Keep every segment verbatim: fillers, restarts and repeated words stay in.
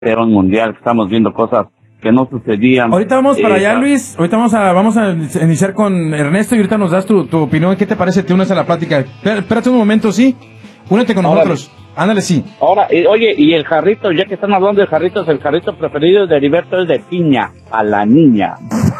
era un mundial, estamos viendo cosas que no sucedían. Ahorita vamos para eh, allá, Luis. Ahorita vamos a vamos a iniciar con Ernesto y ahorita nos das tu, tu opinión. ¿Qué te parece? Te unes a la plática. Espérate, espérate un momento, ¿sí? Únete con Órale. nosotros. Ándale, sí. Ahora, y, oye, y el jarrito, ya que están hablando de jarritos, el jarrito preferido de Heriberto es de piña, a la niña.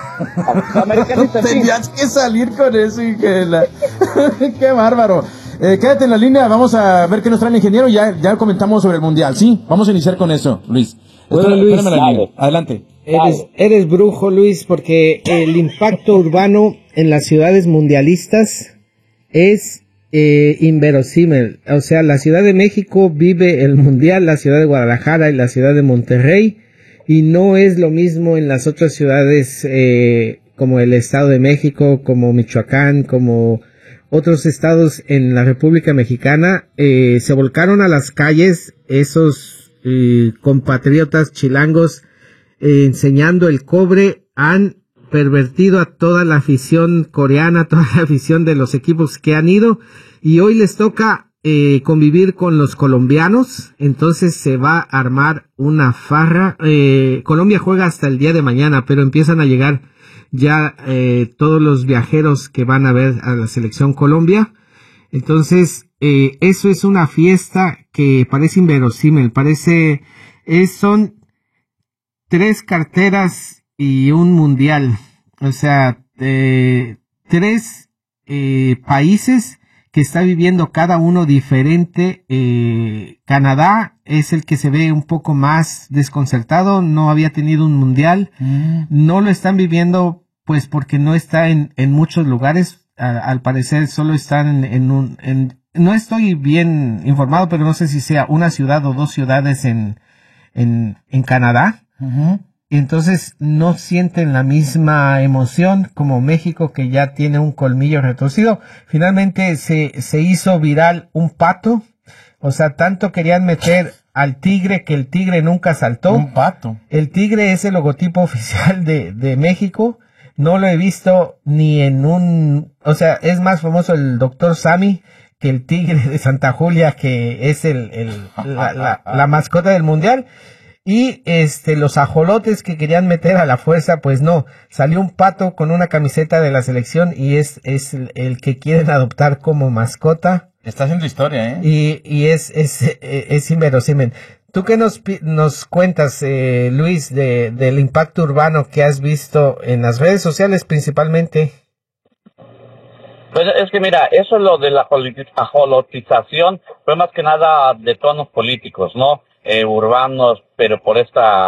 Tenías que salir con eso, hija de la... Qué bárbaro. Eh, quédate en la línea, vamos a ver qué nos trae el ingeniero y ya, ya comentamos sobre el mundial, ¿sí? Vamos a iniciar con eso, Luis. Bueno, Espérame, Luis, espérame la dale. línea. Adelante. Eres, eres brujo, Luis, porque el impacto urbano en las ciudades mundialistas es eh, inverosímil. O sea, la Ciudad de México vive el mundial, la ciudad de Guadalajara y la ciudad de Monterrey, y no es lo mismo en las otras ciudades eh, como el Estado de México, como Michoacán, como otros estados en la República Mexicana. Eh, se volcaron a las calles esos eh, compatriotas chilangos eh, enseñando el cobre, han pervertido a toda la afición coreana, toda la afición de los equipos que han ido, y hoy les toca eh, convivir con los colombianos. Entonces se va a armar una farra. eh, Colombia juega hasta el día de mañana, pero empiezan a llegar ya eh, todos los viajeros que van a ver a la selección Colombia. Entonces eh, eso es una fiesta que parece inverosímil, parece es, son tres carteras y un mundial, o sea, eh, tres eh, países que está viviendo cada uno diferente. eh, Canadá es el que se ve un poco más desconcertado, no había tenido un mundial, mm. no lo están viviendo pues porque no está en, en muchos lugares, a, al parecer solo están en, en un, en, no estoy bien informado, pero no sé si sea una ciudad o dos ciudades en, en, en Canadá. Uh-huh. Entonces no sienten la misma emoción como México, que ya tiene un colmillo retorcido. Finalmente se, se hizo viral un pato, o sea, tanto querían meter al tigre que el tigre nunca saltó. Un pato. El tigre es el logotipo oficial de, de México. No lo he visto ni en un, o sea, es más famoso el doctor Sammy que el tigre de Santa Julia, que es el, el la, la, la mascota del mundial. Y este los ajolotes que querían meter a la fuerza, pues no, salió un pato con una camiseta de la selección y es, es el, el que quieren adoptar como mascota. Está haciendo historia, ¿eh? Y, y es, es, es, es inverosímil. ¿Tú qué nos, nos cuentas, eh, Luis, de, del impacto urbano que has visto en las redes sociales principalmente? Pues es que mira, eso es lo de la ajolotización, fue más que nada de tonos políticos, ¿no? Eh, urbanos, pero por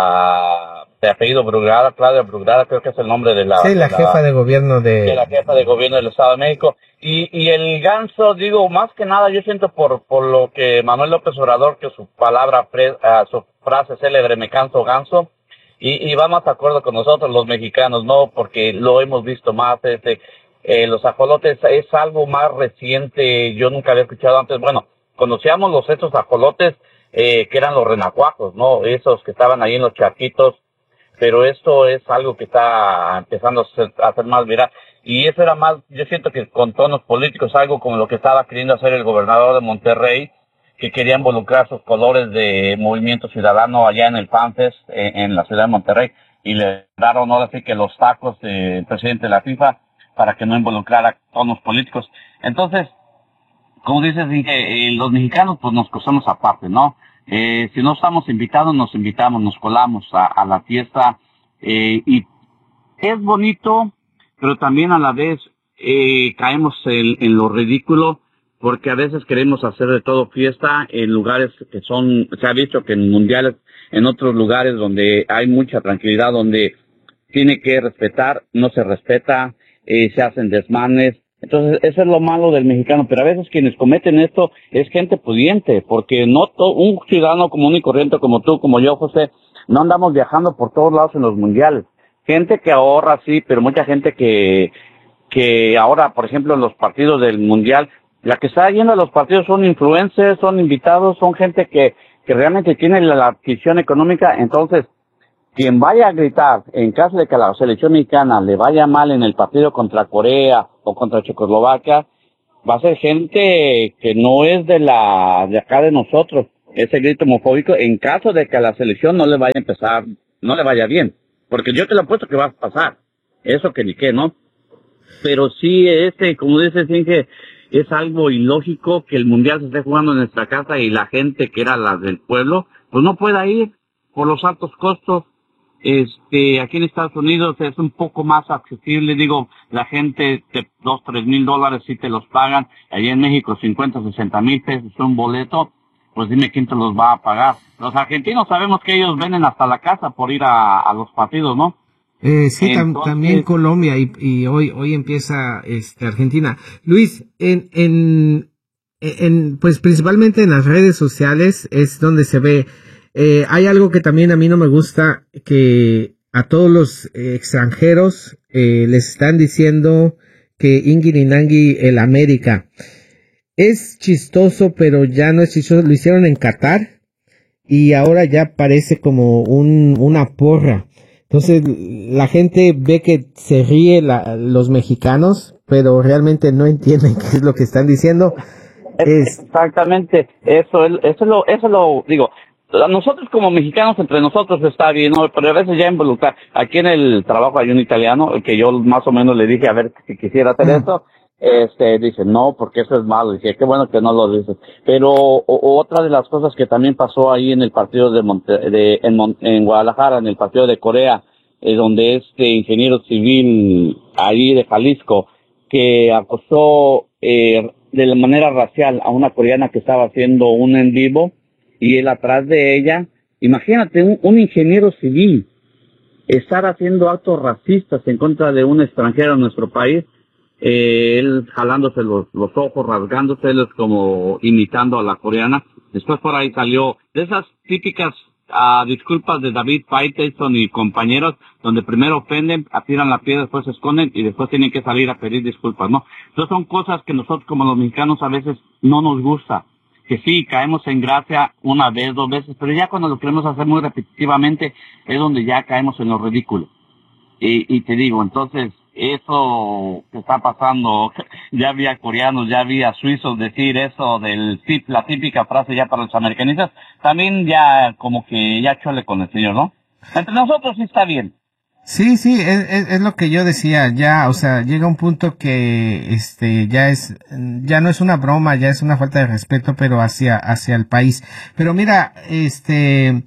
esta de apellido Brugrada, Claudia Brugrada, creo que es el nombre de la... Sí, la, de la jefa de gobierno de... de la jefa de gobierno del Estado de México. Y, y el ganso, digo, más que nada, yo siento por, por lo que Manuel López Obrador, que su palabra, pre, uh, su frase célebre, me canso ganso, y, y va más de acuerdo con nosotros los mexicanos, ¿no? Porque lo hemos visto más, este, eh, los ajolotes es algo más reciente, yo nunca había escuchado antes, bueno, conocíamos los estos ajolotes, Eh, que eran los renacuajos, ¿no? Esos que estaban ahí en los charquitos, pero esto es algo que está empezando a ser, a ser más viral. Y eso era más, yo siento que con tonos políticos, algo como lo que estaba queriendo hacer el gobernador de Monterrey, que quería involucrar sus colores de Movimiento Ciudadano allá en el FanFest, en, en la ciudad de Monterrey, y le daron ahora sí que los tacos del presidente de la FIFA para que no involucrara tonos políticos. Entonces, como dices, eh, los mexicanos pues nos cosamos aparte, ¿no? Eh, si no estamos invitados, nos invitamos, nos colamos a, a la fiesta, eh, y es bonito, pero también a la vez eh, caemos en, en lo ridículo, porque a veces queremos hacer de todo fiesta en lugares que son, se ha visto que en mundiales, en otros lugares donde hay mucha tranquilidad, donde tiene que respetar, no se respeta, eh, se hacen desmanes. Entonces, eso es lo malo del mexicano, pero a veces quienes cometen esto es gente pudiente, porque no to- un ciudadano común y corriente como tú, como yo, José, no andamos viajando por todos lados en los mundiales. Gente que ahorra, sí, pero mucha gente que, que ahora, por ejemplo, en los partidos del mundial, la que está yendo a los partidos son influencers, son invitados, son gente que, que realmente tiene la, la adquisición económica. Entonces, quien vaya a gritar en caso de que a la selección mexicana le vaya mal en el partido contra Corea o contra Checoslovaquia, va a ser gente que no es de la de acá de nosotros. ese grito homofóbico en caso de que a la selección no le vaya a empezar, no le vaya bien. Porque yo te lo apuesto que va a pasar. Eso que ni qué, ¿no? Pero sí, este, como dices, que es algo ilógico que el mundial se esté jugando en nuestra casa y la gente que era la del pueblo, pues no pueda ir por los altos costos. Este, aquí en Estados Unidos es un poco más accesible, digo, la gente de dos, tres mil dólares sí te los pagan, allá en México cincuenta, sesenta mil pesos un boleto, pues dime quién te los va a pagar. Los argentinos sabemos que ellos venden hasta la casa por ir a, a los partidos, ¿no? Eh, sí, tam- Entonces, también Colombia y, y hoy hoy empieza este Argentina. Luis, en, en en pues principalmente en las redes sociales es donde se ve. Eh, hay algo que también a mí no me gusta, que a todos los eh, extranjeros eh, les están diciendo que Inguirinangui el América. Es chistoso, pero ya no es chistoso. Lo hicieron en Qatar y ahora ya parece como un una porra. Entonces la gente ve que se ríe la, los mexicanos, pero realmente no entienden qué es lo que están diciendo. Es... Exactamente, eso es, eso es lo, eso lo digo. Nosotros como mexicanos entre nosotros está bien, ¿no? Pero a veces ya involucrar. Aquí en el trabajo hay un italiano, el que yo más o menos le dije a ver si quisiera hacer mm. eso. Este, dice, no, porque eso es malo. Dije, qué bueno que no lo dices. Pero o, otra de las cosas que también pasó ahí en el partido de, Monte, de en, Mon, en Guadalajara, en el partido de Corea, eh, donde este ingeniero civil ahí de Jalisco, que acosó eh, de la manera racial a una coreana que estaba haciendo un en vivo, y él atrás de ella, imagínate, un, un ingeniero civil estar haciendo actos racistas en contra de un extranjero en nuestro país, eh, él jalándose los, los ojos, rasgándoselos como imitando a la coreana. Después por ahí salió de esas típicas uh, disculpas de David Faitelson y compañeros, donde primero ofenden, tiran la piedra, después se esconden y después tienen que salir a pedir disculpas, ¿no? Entonces son cosas que nosotros como los mexicanos a veces no nos gusta. Que sí, caemos en gracia una vez, dos veces, pero ya cuando lo queremos hacer muy repetitivamente es donde ya caemos en lo ridículo. Y, y te digo, entonces, eso que está pasando, ya había coreanos, ya había suizos decir eso del tip, la típica frase ya para los americanistas, también ya como que ya chole con el señor, ¿no? Entre nosotros sí está bien. Sí, sí, es, es, es lo que yo decía, ya, o sea, llega un punto que, este, ya es, ya no es una broma, ya es una falta de respeto, pero hacia, hacia el país. Pero mira, este,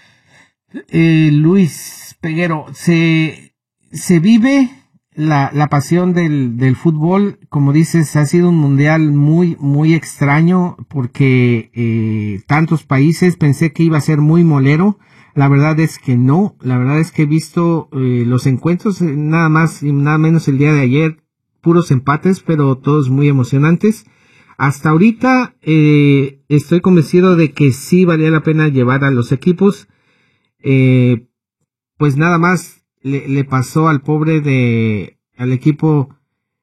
eh, Luis Peguero, se, se vive la, la pasión del, del fútbol, como dices, ha sido un mundial muy, muy extraño, porque, eh, tantos países, pensé que iba a ser muy molero. La verdad es que no, la verdad es que he visto eh, los encuentros, eh, nada más y nada menos el día de ayer, puros empates, pero todos muy emocionantes. Hasta ahorita eh, estoy convencido de que sí valía la pena llevar a los equipos. Eh, pues nada más le, le pasó al pobre de, al equipo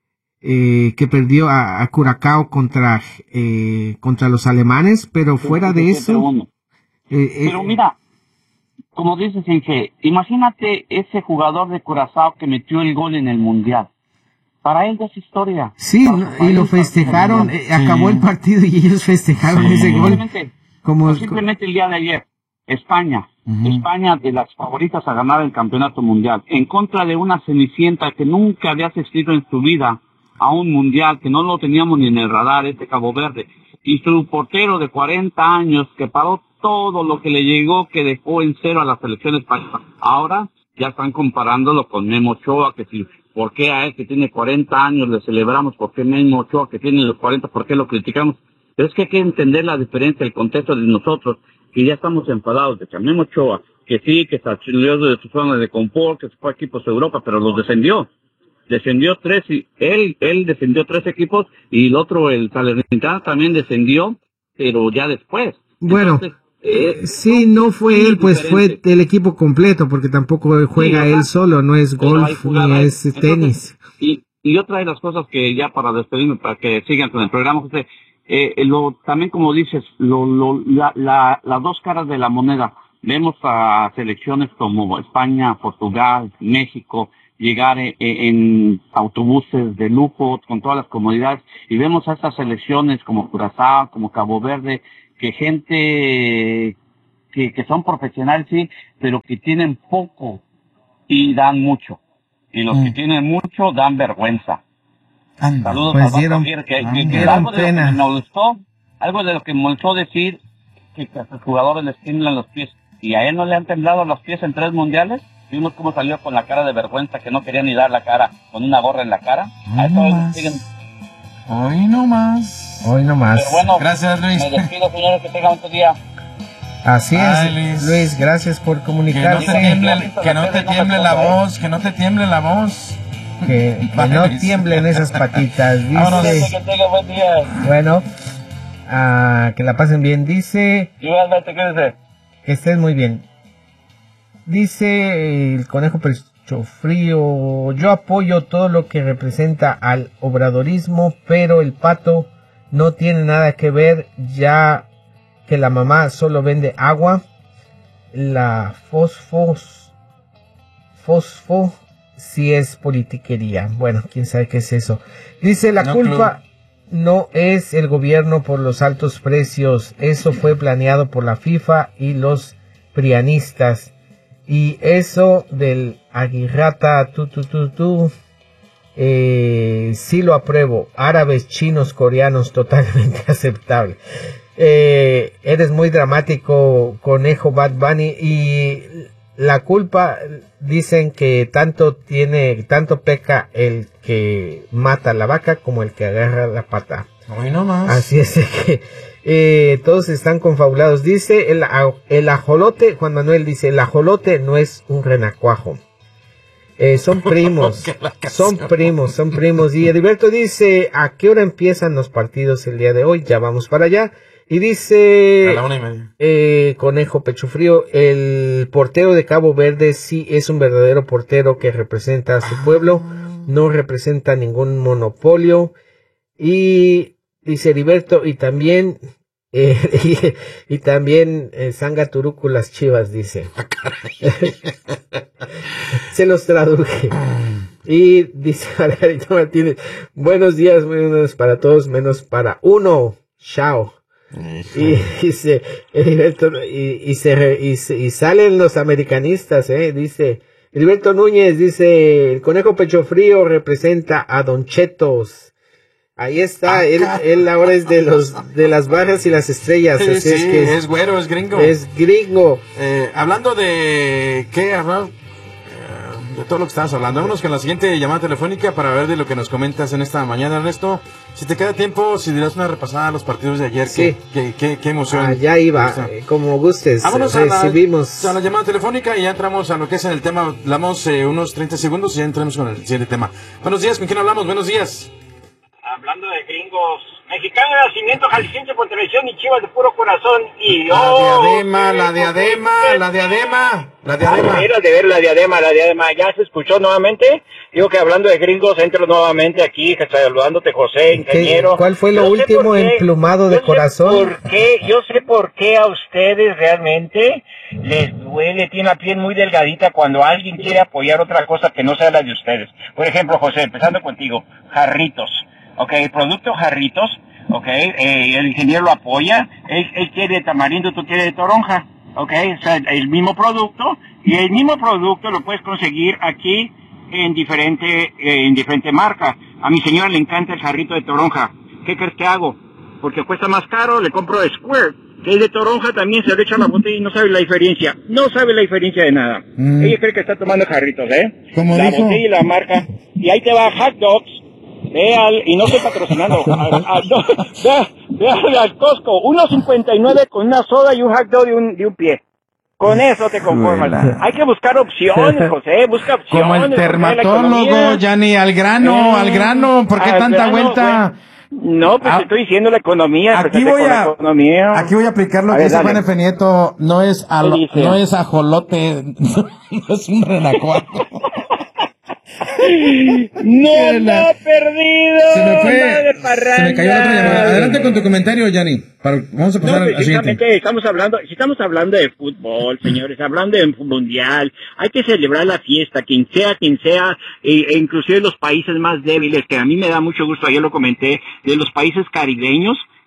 eh, que perdió a, a Curacao contra, eh, contra los alemanes, pero fuera de eso... Eh, pero eh, mira... Como dices, Inge, imagínate ese jugador de Curazao que metió el gol en el Mundial. Para él es historia. Sí, no, y lo festejaron, eh, sí. Acabó el partido y ellos festejaron sí. ese gol. Simplemente, como simplemente el día de ayer, España, uh-huh. España de las favoritas a ganar el campeonato mundial, en contra de una cenicienta que nunca había asistido en su vida a un mundial, que no lo teníamos ni en el radar, este Cabo Verde, y su portero de cuarenta años que paró todo lo que le llegó, que dejó en cero a la selección española. Ahora ya están comparándolo con Memo Ochoa, que si, ¿por qué a él que tiene cuarenta años le celebramos? ¿Por qué Memo Ochoa que tiene los cuarenta, por qué lo criticamos? Pero es que hay que entender la diferencia, el contexto de nosotros, que ya estamos enfadados de que a Memo Ochoa, que sí, que salió de su zona de confort, que se fue a equipos de Europa, pero los descendió. Descendió tres, y él, él descendió tres equipos, y el otro, el Salernitana, también descendió, pero ya después. Bueno. Entonces, Eh, sí, no fue él, pues diferente. Fue el equipo completo, porque tampoco juega sí, él solo, no es golf ni es entonces, tenis. Y, y otra de las cosas que ya para despedirme, para que sigan con el programa, José, eh, lo, también como dices, lo, lo, la, la, las dos caras de la moneda. Vemos a selecciones como España, Portugal, México, llegar en, en autobuses de lujo, con todas las comodidades, y vemos a estas selecciones como Curazao, como Cabo Verde, que gente que, que son profesionales, sí, pero que tienen poco y dan mucho. Y los mm. que tienen mucho dan vergüenza. Anda, Saludos pues a dieron, que, que, ah, que, que algo de lo que me molestó, algo de lo que me molestó decir que, que a sus jugadores les tiemblan los pies. Y a él no le han temblado los pies en tres mundiales. Vimos cómo salió con la cara de vergüenza, que no quería ni dar la cara, con una gorra en la cara. Hoy a eso no ellos más. siguen. Hoy no más. Hoy no más. Pero bueno, gracias, Luis. Me despido, señores, que tengan un día. Así Ay, es, Luis. Luis, gracias por Que no comunicarse. te tiemble, que no te tiemble la voz, que no te tiemble la voz. Que, que Vale, no Luis. tiemblen esas patitas. Vámonos. Dice, Que tengan buen día. bueno, ah, que la pasen bien. Dice, Igualmente, quédese. que estés muy bien. Dice el conejo pecho frío, yo apoyo todo lo que representa al obradorismo, pero el pato no tiene nada que ver, ya que la mamá solo vende agua. La fosfos, fosfo, si es politiquería. Bueno, quién sabe qué es eso. Dice, la No, culpa no es el gobierno por los altos precios, eso fue planeado por la FIFA y los prianistas. Y eso del aguirrata, tú, tú, tú, tú, eh, sí lo apruebo. Árabes, chinos, coreanos, totalmente aceptable. Eh, eres muy dramático, conejo Bad Bunny. Y la culpa, dicen que tanto tiene, tanto peca el que mata la vaca como el que agarra la pata. Hoy no más. Así es que eh, todos están confabulados. Dice el, el ajolote, Juan Manuel dice, el ajolote no es un renacuajo. Eh, son primos, son primos, son primos. Y Heriberto dice, ¿a qué hora empiezan los partidos el día de hoy? Ya vamos para allá. Y dice, A la una y media. eh, Conejo Pecho Frío, el portero de Cabo Verde sí es un verdadero portero que representa a su pueblo, no representa ningún monopolio. Y dice Heriberto, y también, eh, y, y también eh, Sanga Turucu las Chivas, dice. Se los traduje. Y dice Margarita Martínez, buenos días, buenos para todos, menos para uno. Chao. Y dice Heriberto, y, y, se, y, y salen los americanistas, eh, dice Heriberto Núñez, dice, el Conejo Pecho Frío representa a Don Chetos. Ahí está, ah, él, él ahora es de los de las barras y las estrellas. Sí, así sí, es, que es, es güero, es gringo. Es gringo. Eh, hablando de qué, hablar de todo lo que estabas hablando. Vámonos con la siguiente llamada telefónica para ver de lo que nos comentas en esta mañana, Ernesto. Si te queda tiempo, si dirás una repasada a los partidos de ayer, sí. qué, qué, qué emoción. Ah, ya iba, eh, como gustes. Vámonos recibimos a la, a la llamada telefónica y ya entramos a lo que es en el tema. Hablamos eh, unos treinta segundos y ya entramos con el siguiente tema. Buenos días, ¿con quién hablamos? Buenos días. Hablando de gringos, mexicano de nacimiento, jalisciense por televisión y Chivas de puro corazón. Y La oh, diadema, la diadema, la diadema, la diadema. Mira, de ver la diadema, la diadema. ¿Ya se escuchó nuevamente? Digo que hablando de gringos, entro nuevamente aquí, saludándote, José, ingeniero. ¿Cuál fue lo Yo último emplumado de yo sé corazón? Por qué, yo sé por qué a ustedes realmente les duele, tiene la piel muy delgadita cuando alguien quiere apoyar otra cosa que no sea la de ustedes. Por ejemplo, José, empezando contigo, Jarritos. Ok, el producto Jarritos, ok, eh, el ingeniero lo apoya, él, él quiere de tamarindo, tú quieres de toronja, ok, o sea, el mismo producto, y el mismo producto lo puedes conseguir aquí en diferente, eh, en diferente marca. A mi señora le encanta el jarrito de toronja. ¿Qué crees que hago? Porque cuesta más caro, le compro de Squirt, que es de toronja, también se le echa a la botella y no sabe la diferencia, no sabe la diferencia de nada. Mm. Ella cree que está tomando jarritos, ¿eh? Como la dijo. botella y la marca, y ahí te va Hot Dogs. Ve al, y no estoy patrocinando, al, al, no, ve, ve al, al Costco, uno cincuenta y nueve con una soda y un hot dog de un, de un pie. Con eso te conformas. Hay que buscar opciones, José, busca opciones. Como el dermatólogo, ya ni al grano, eh, al grano, ¿por qué tanta grano, vuelta? Güey. No, pues ah, te estoy diciendo la economía. Aquí voy a, economía. Aquí voy a aplicar lo a que ver, dice Juan F. Nieto, no es, alo, no es ajolote, no es un renacuajo. No, no, perdido. Se me fue, se me cayó la otra llamada. Adelante con tu comentario, Yanni. Vamos a pasar no, al, al siguiente. Estamos hablando, si estamos hablando de fútbol, señores, hablando de mundial, hay que celebrar la fiesta, quien sea, quien sea, e, e inclusive los países más débiles, que a mí me da mucho gusto, ayer lo comenté, de los países caribeños,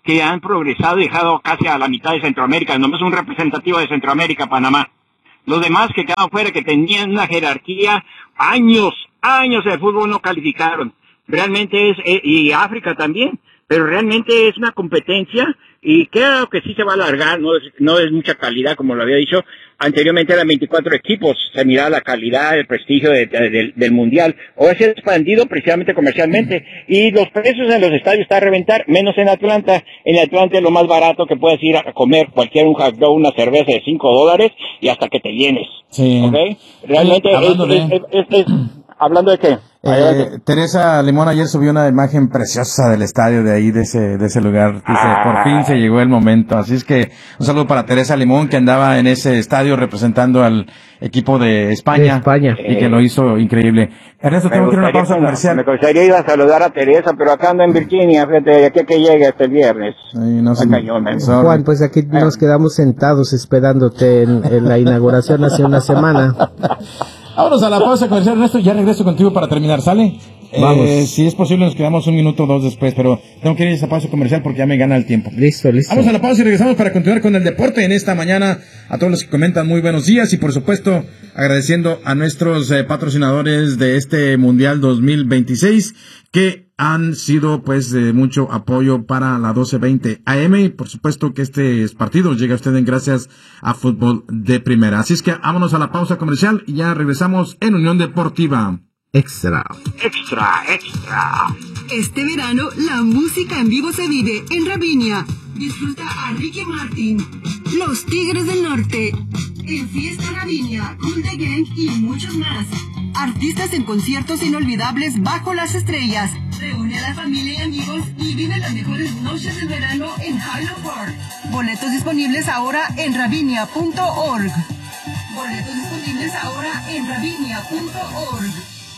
que han progresado y dejado casi a la mitad de Centroamérica, nomás un representativo de Centroamérica, Panamá. Los demás que quedaron fuera, que tenían una jerarquía, años, años de fútbol no calificaron. Realmente es, eh, y África también, pero realmente es una competencia y creo que sí se va a alargar, no es, no es mucha calidad, como lo había dicho. Anteriormente eran veinticuatro equipos, se miraba la calidad, el prestigio de, de, de, del mundial. Hoy se ha expandido precisamente comercialmente y los precios en los estadios están a reventar, menos en Atlanta. En Atlanta es lo más barato que puedes ir a comer cualquier un hot dog, una cerveza de cinco dólares y hasta que te llenes. Sí. ¿Okay? Realmente es, hablando, es, de... es, es, es, ¿hablando de qué? Eh, Teresa Limón ayer subió una imagen preciosa del estadio de ahí, de ese, de ese lugar. Dice, ah, por fin se llegó el momento. Así es que un saludo para Teresa Limón, que andaba en ese estadio representando al equipo de España. De España. Y que lo hizo increíble. Ernesto, tengo que ir a una pausa comercial. Me gustaría ir a saludar a Teresa, pero acá ando en Virginia, fíjate, de aquí que llegue hasta el viernes. Sí, no sé. Juan, pues aquí nos quedamos sentados esperándote en, en la inauguración hace una semana. Vámonos a la pausa comercial, Ernesto, ya regreso contigo para terminar, ¿sale? Vamos. Eh, si es posible nos quedamos un minuto o dos después, pero tengo que ir a esa pausa comercial porque ya me gana el tiempo. Listo, listo. Vamos a la pausa y regresamos para continuar con el deporte en esta mañana. A todos los que comentan, muy buenos días y por supuesto agradeciendo a nuestros eh, patrocinadores de este Mundial dos mil veintiséis que han sido pues de mucho apoyo para la doce veinte A M y por supuesto que este partido llega a ustedes gracias a Fútbol de Primera. Así es que vámonos a la pausa comercial y ya regresamos en Unión Deportiva. Extra. Extra, extra. Este verano, la música en vivo se vive en Ravinia. Disfruta a Ricky Martin, Los Tigres del Norte, en Fiesta Ravinia, Cool the Gang y muchos más. Artistas en conciertos inolvidables bajo las estrellas. Reúne a la familia y amigos y vive las mejores noches del verano en Highland Park. Boletos disponibles ahora en ravinia punto org. Boletos disponibles ahora en ravinia punto org.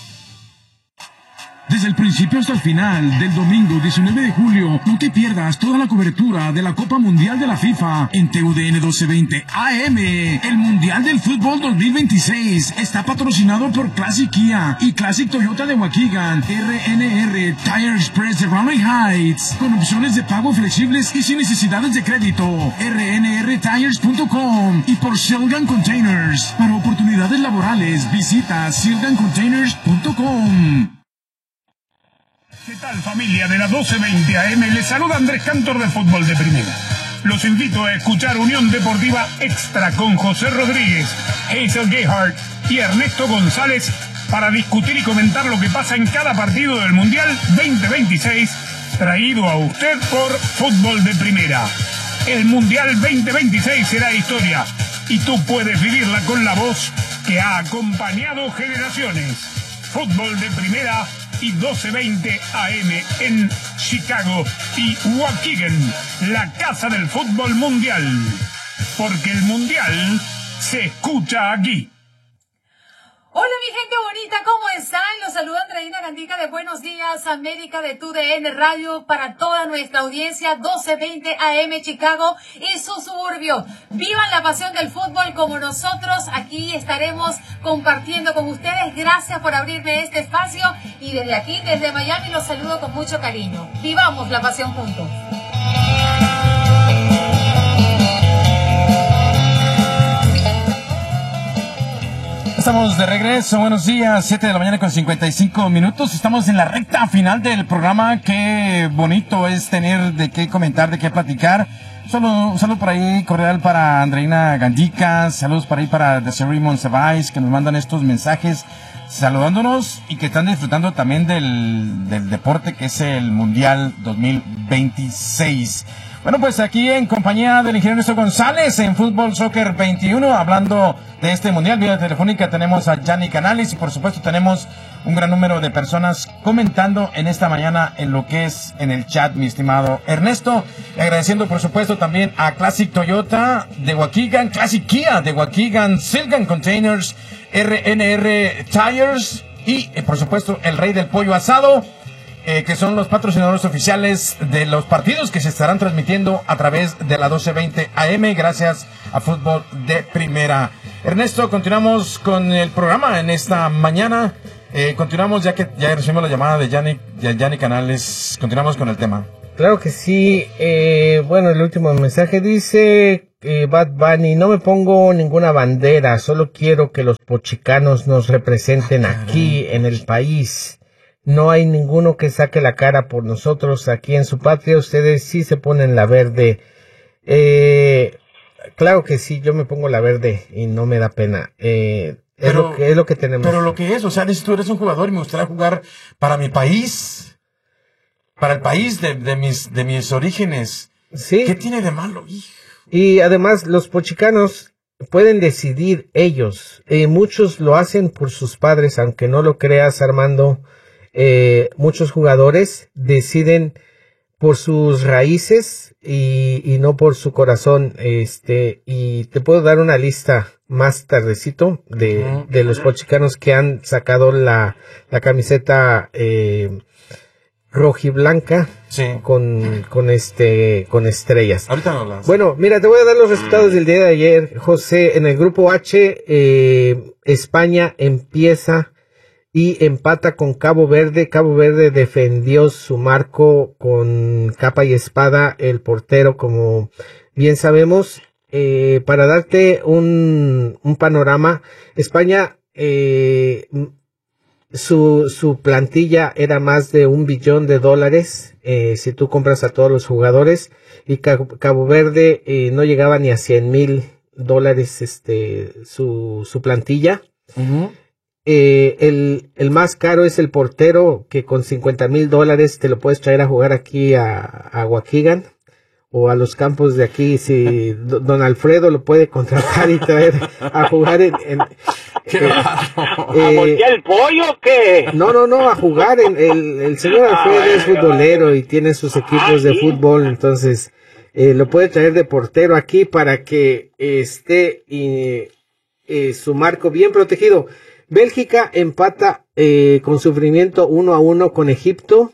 Desde el principio hasta el final del domingo diecinueve de julio, no te pierdas toda la cobertura de la Copa Mundial de la FIFA en T U D N doce veinte A M. El Mundial del Fútbol dos mil veintiséis está patrocinado por Classic Kia y Classic Toyota de Waukegan, R N R Tire Express de Raleigh Heights, con opciones de pago flexibles y sin necesidades de crédito, R N R tires punto com y por Silgan Containers. Para oportunidades laborales, visita silgan containers punto com. ¿Qué tal, familia de la doce veinte A M? Les saluda Andrés Cantor de Fútbol de Primera. Los invito a escuchar Unión Deportiva Extra con José Rodríguez, Hazel Gehart y Ernesto González para discutir y comentar lo que pasa en cada partido del Mundial veinte veintiséis, traído a usted por Fútbol de Primera. El Mundial veinte veintiséis será historia y tú puedes vivirla con la voz que ha acompañado generaciones. Fútbol de Primera y doce veinte A M en Chicago y Waukegan, la casa del fútbol mundial. Porque el mundial se escucha aquí. Hola mi gente bonita, ¿cómo están? Los saluda Andreina Gandica de Buenos Días América de T U D N Radio para toda nuestra audiencia doce veinte A M Chicago y su suburbio. Vivan la pasión del fútbol como nosotros. Aquí estaremos compartiendo con ustedes. Gracias por abrirme este espacio y desde aquí, desde Miami, los saludo con mucho cariño. Vivamos la pasión juntos. Estamos de regreso, buenos días, siete de la mañana con cincuenta y cinco minutos, estamos en la recta final del programa, qué bonito es tener de qué comentar, de qué platicar. Solo, un saludo por ahí cordial para Andreina Gandica, saludos por ahí para Desiree Monsiváis, que nos mandan estos mensajes saludándonos y que están disfrutando también del, del deporte que es el Mundial dos mil veintiséis. Bueno, pues aquí en compañía del ingeniero Ernesto González en Fútbol Soccer veintiuno, hablando de este mundial, vía telefónica tenemos a Yanni Canales y por supuesto tenemos un gran número de personas comentando en esta mañana en lo que es en el chat, mi estimado Ernesto, y agradeciendo por supuesto también a Classic Toyota de Waukegan, Classic Kia de Waukegan, Silgan Containers, R N R Tires y eh, por supuesto el Rey del Pollo Asado, Eh, que son los patrocinadores oficiales de los partidos que se estarán transmitiendo a través de la doce veinte A M, gracias a Fútbol de Primera. Ernesto, continuamos con el programa en esta mañana. Eh, continuamos, ya que ya recibimos la llamada de Yanni, de Yanni Canales, continuamos con el tema. Claro que sí. Eh, bueno, el último mensaje dice eh, Bad Bunny, no me pongo ninguna bandera, solo quiero que los pochicanos nos representen aquí en el país. No hay ninguno que saque la cara por nosotros aquí en su patria. Ustedes sí se ponen la verde. Eh, claro que sí, yo me pongo la verde y no me da pena. Eh, es, Pero- lo que, es lo que tenemos. Pero lo que es, o sea, dices, tú eres un jugador y me gustaría jugar para mi país, para el país de, de mis de mis orígenes. Sí. ¿Qué tiene de malo, hijo? Y además los pochicanos pueden decidir ellos. Eh, muchos lo hacen por sus padres, aunque no lo creas, Armando. Eh, muchos jugadores deciden por sus raíces y, y no por su corazón. Este, y te puedo dar una lista más tardecito de, Ujú. de los pochicanos que han sacado la, la camiseta eh, rojiblanca Sí. con, con este, con estrellas. Ahorita no las... Bueno, mira, te voy a dar los resultados del día de ayer, José. En el grupo H, eh, España empieza y empata con Cabo Verde. Cabo Verde defendió su marco con capa y espada, el portero, como bien sabemos. Eh, para darte un, un panorama, España, eh, su, su plantilla era más de un billón de dólares, eh, si tú compras a todos los jugadores, y Cabo, Cabo Verde eh, no llegaba ni a cien mil dólares este, su, su plantilla. Ujú. Eh, el, el más caro es el portero, que con cincuenta mil dólares te lo puedes traer a jugar aquí a, a Waukegan o a los campos de aquí. Si do- don Alfredo lo puede contratar y traer a jugar en... en- Qué eh, bárbaro. eh, ¿A voltear el pollo o qué? no, no, no, a jugar. En, el, el señor Alfredo es futbolero y tiene sus equipos de fútbol, entonces eh, lo puede traer de portero aquí para que eh, esté eh, eh, su marco bien protegido. Bélgica empata eh, con sufrimiento uno a uno con Egipto.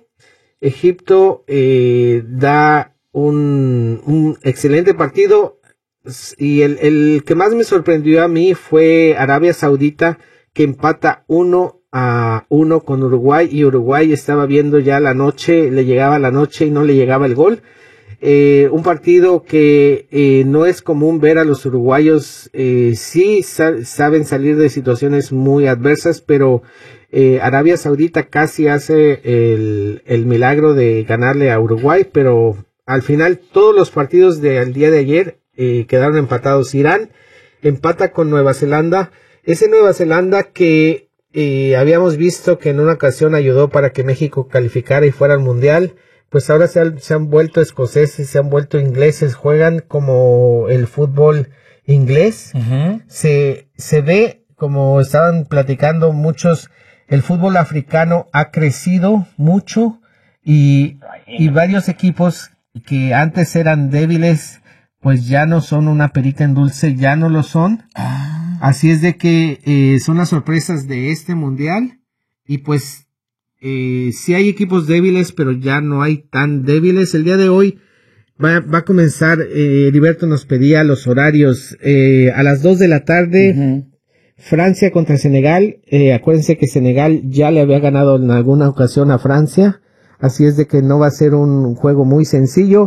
Egipto eh, da un, un excelente partido. Y el, el que más me sorprendió a mí fue Arabia Saudita, que empata uno a uno con Uruguay, y Uruguay estaba viendo ya la noche, le llegaba la noche y no le llegaba el gol. Eh, un partido que eh, no es común ver a los uruguayos, eh, sí sa- saben salir de situaciones muy adversas, pero eh, Arabia Saudita casi hace el, el milagro de ganarle a Uruguay, pero al final todos los partidos del día de ayer eh, quedaron empatados. Irán empata con Nueva Zelanda, ese Nueva Zelanda que eh, habíamos visto que en una ocasión ayudó para que México calificara y fuera al Mundial. Pues ahora se han, se han vuelto escoceses, se han vuelto ingleses, juegan como el fútbol inglés. Ujú. Se, se ve, como estaban platicando muchos, el fútbol africano ha crecido mucho y, y varios equipos que antes eran débiles, pues ya no son una perita en dulce, ya no lo son. Así es de que eh, son las sorpresas de este mundial y pues eh, sí hay equipos débiles, pero ya no hay tan débiles. El día de hoy va, va a comenzar, eh, Heriberto nos pedía los horarios, eh, a las dos de la tarde, Ujú. Francia contra Senegal. Eh, acuérdense que Senegal ya le había ganado en alguna ocasión a Francia, así es de que no va a ser un juego muy sencillo.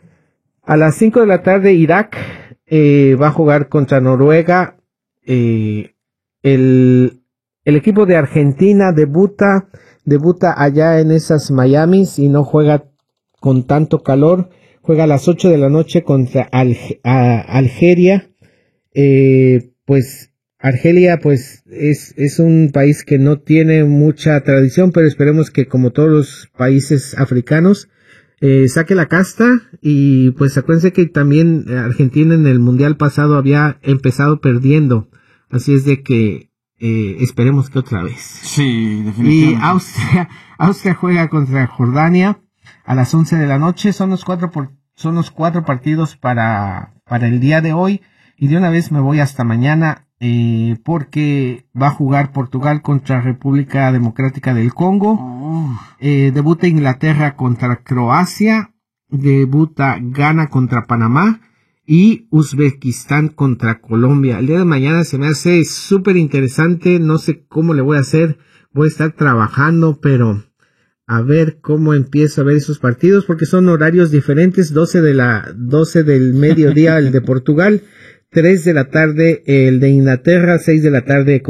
A las cinco de la tarde Irak eh, va a jugar contra Noruega. Eh, el, el equipo de Argentina debuta, debuta allá en esas Miamis y no juega con tanto calor. Juega a las ocho de la noche contra Alge- a- Algeria. Eh, pues Argelia pues es, es un país que no tiene mucha tradición, pero esperemos que, como todos los países africanos, eh, saque la casta. Y pues acuérdense que también Argentina en el mundial pasado había empezado perdiendo, así es de que eh, esperemos que otra vez. Sí, Y definitivamente. Austria, Austria juega contra Jordania a las once de la noche. Son los cuatro por, son los cuatro partidos para, para el día de hoy. Y de una vez me voy hasta mañana, eh, porque va a jugar Portugal contra República Democrática del Congo. Uh, Eh, debuta Inglaterra contra Croacia. Debuta Ghana contra Panamá. Y Uzbekistán contra Colombia. El día de mañana se me hace súper interesante. No sé cómo le voy a hacer. Voy a estar trabajando, pero a ver cómo empiezo a ver esos partidos, porque son horarios diferentes, doce de la, doce del mediodía el de Portugal, tres de la tarde el de Inglaterra, seis de la tarde